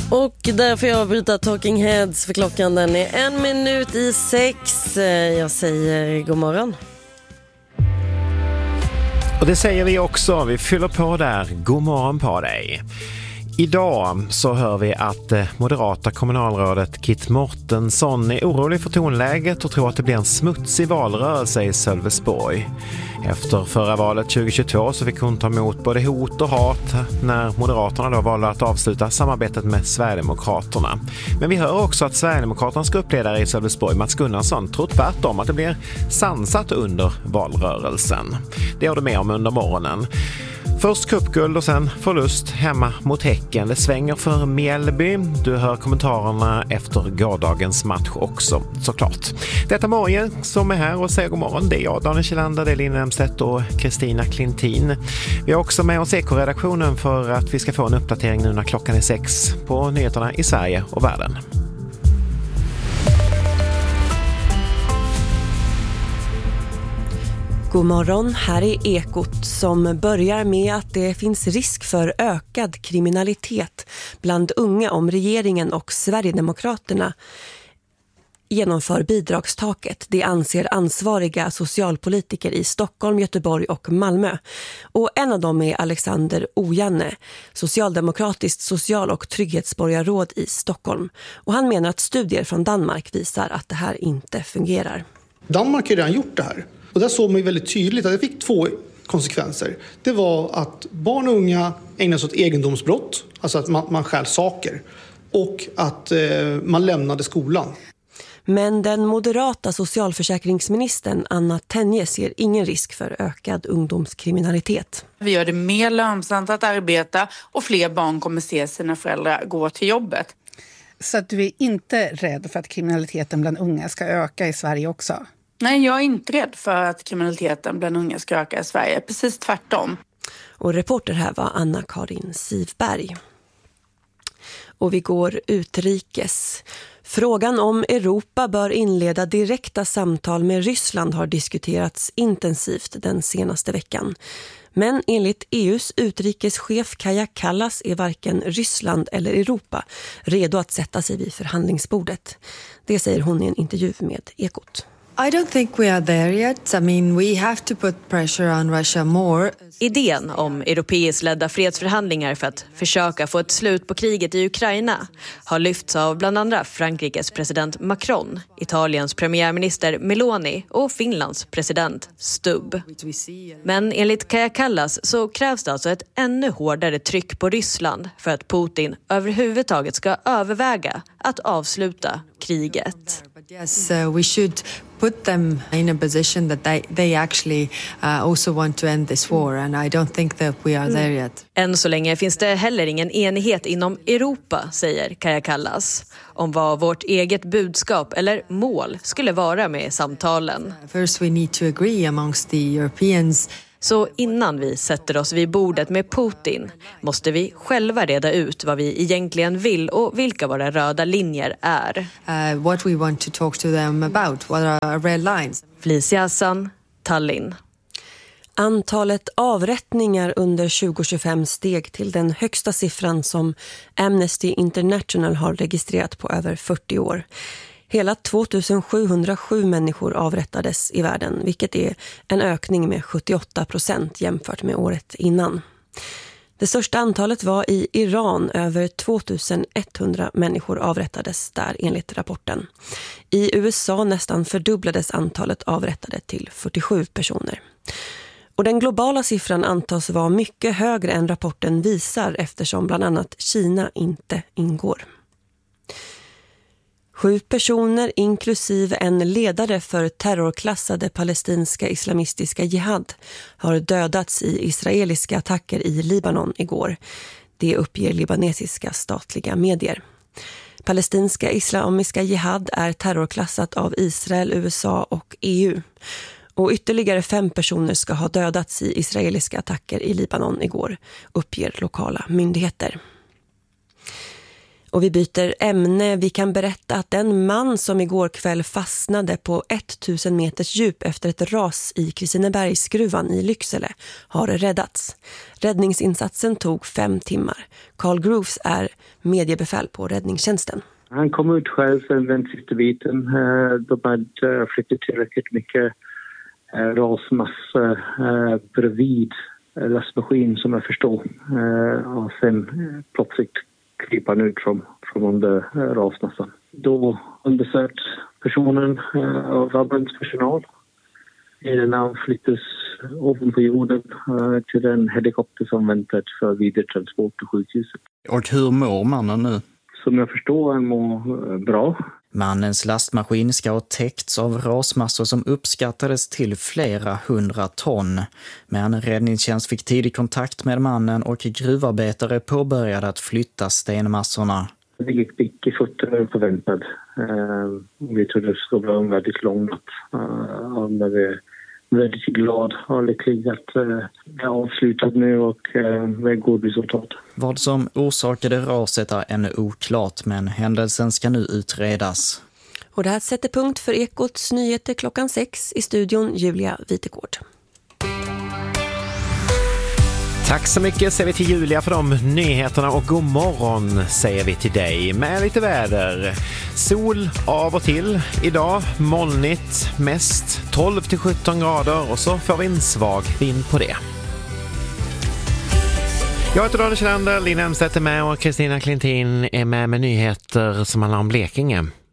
Och därför jag bryter Talking Heads för klockan den är 1:01. Jag säger god morgon. Och det säger vi också. Vi fyller på där. God morgon på dig. Idag så hör vi att moderata kommunalrådet Kit Mårtensson är orolig för tonläget och tror att det blir en smutsig valrörelse i Sölvesborg. Efter förra valet 2022 så fick hon ta emot både hot och hat när Moderaterna då valde att avsluta samarbetet med Sverigedemokraterna. Men vi hör också att Sverigedemokraternas gruppledare i Sölvesborg, Mats Gunnarsson, tror tvärtom att det blir sansat under valrörelsen. Det har du med om under morgonen. Först cupguld och sen förlust hemma mot Häcken. Det svänger för Mjällby. Du hör kommentarerna efter gårdagens match också, såklart. Detta morgon som är här och säger god morgon. Det är jag, Daniel Kjellander, det är Linn Emstedt och Kristina Klintin. Vi har också med oss Eko-redaktionen för att vi ska få en uppdatering nu när klockan är 6 på nyheterna i Sverige och världen. God morgon, här är Ekot som börjar med att det finns risk för ökad kriminalitet bland unga om regeringen och Sverigedemokraterna genomför bidragstaket. Det anser ansvariga socialpolitiker i Stockholm, Göteborg och Malmö. Och en av dem är Alexander Ojanne, socialdemokratiskt social- och trygghetsborgarråd i Stockholm. Och han menar att studier från Danmark visar att det här inte fungerar. Danmark har redan gjort det här. Och där såg man ju väldigt tydligt att det fick två konsekvenser. Det var att barn och unga ägnar sig åt egendomsbrott, alltså att man stjäl saker, och att man lämnade skolan. Men den moderata socialförsäkringsministern Anna Tenje ser ingen risk för ökad ungdomskriminalitet. Vi gör det mer lönsamt att arbeta och fler barn kommer se sina föräldrar gå till jobbet. Så att du är inte rädd för att kriminaliteten bland unga ska öka i Sverige också? Nej, jag är inte rädd för att kriminaliteten bland unga ska öka i Sverige. Precis tvärtom. Och reporter här var Anna-Karin Sivberg. Och vi går utrikes. Frågan om Europa bör inleda direkta samtal med Ryssland har diskuterats intensivt den senaste veckan. Men enligt EUs utrikeschef Kaja Kallas är varken Ryssland eller Europa redo att sätta sig vid förhandlingsbordet. Det säger hon i en intervju med Ekot. I don't think we are there yet. I mean, we have to put pressure on Russia more. Idén om europeiskt ledda fredsförhandlingar för att försöka få ett slut på kriget i Ukraina har lyfts av bland andra Frankrikes president Macron, Italiens premiärminister Meloni och Finlands president Stubb. Men enligt Kaja Kallas så krävs det alltså ett ännu hårdare tryck på Ryssland för att Putin överhuvudtaget ska överväga att avsluta kriget. Yes, we should put them in a position that they actually also want to end this war, and I don't think that we are there yet. Än så länge finns det heller ingen enighet inom Europa, säger Kaja Kallas, om vad vårt eget budskap eller mål skulle vara med samtalen. First we need to agree amongst the Europeans. Så innan vi sätter oss vid bordet med Putin måste vi själva reda ut vad vi egentligen vill och vilka våra röda linjer är. What we want to talk to them about, what are our red lines. Felicia Hassan, Tallinn. Antalet avrättningar under 2025 steg till den högsta siffran som Amnesty International har registrerat på över 40 år. Hela 2707 människor avrättades i världen, vilket är en ökning med 78% jämfört med året innan. Det största antalet var i Iran, över 2100 människor avrättades där enligt rapporten. I USA nästan fördubblades antalet avrättade till 47 personer. Och den globala siffran antas vara mycket högre än rapporten visar eftersom bland annat Kina inte ingår. 7 personer inklusive en ledare för terrorklassade palestinska islamistiska jihad har dödats i israeliska attacker i Libanon igår. Det uppger libanesiska statliga medier. Palestinska islamiska jihad är terrorklassat av Israel, USA och EU. Och ytterligare 5 personer ska ha dödats i israeliska attacker i Libanon igår, uppger lokala myndigheter. Och vi byter ämne. Vi kan berätta att en man som igår kväll fastnade på 1000 meters djup efter ett ras i Kristinebergsgruvan i Lycksele har räddats. Räddningsinsatsen tog 5 timmar. Carl Groves är mediebefäl på räddningstjänsten. Han kom ut själv den sista biten. De hade flyttat tillräckligt mycket rasmassa bredvid lastmaskin som jag förstår. Och sen plötsligt kryper han ut från under rasmassan. Då undersökt personen av ambulanspersonal innan han flyttas ovanpå jorden till den helikopter som väntat för vidare transport till sjukhuset. Och hur mår mannen nu? Som jag förstår, han mår bra. Mannens lastmaskin ska ha täckts av rasmassor som uppskattades till flera 100 ton. Men räddningstjänst fick tidig kontakt med mannen och gruvarbetare påbörjade att flytta stenmassorna. Det gick i fortare än förväntat. Vi trodde det skulle bli en väldigt lång natt. Men vi är väldigt glad och lycklig att det är avslutat nu och med god resultat. Vad som orsakade raset är ännu oklart, men händelsen ska nu utredas. Och det här sätter punkt för Ekots nyheter 6:00 i studion Julia Vitegård. Tack så mycket säger vi till Julia för de nyheterna och god morgon säger vi till dig med lite väder. Sol av och till idag, molnigt, mest 12-17 grader och så får vi en svag vind på det. Jag heter Daniel Kjellander, Lina Emstedt är med och Kristina Klintin är med nyheter som handlar om Blekinge.